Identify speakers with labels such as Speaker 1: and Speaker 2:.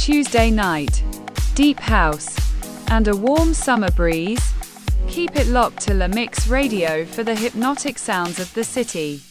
Speaker 1: Tuesday night, deep house, and a warm summer breeze? Keep it locked to La Mix Radio for the hypnotic sounds of the city.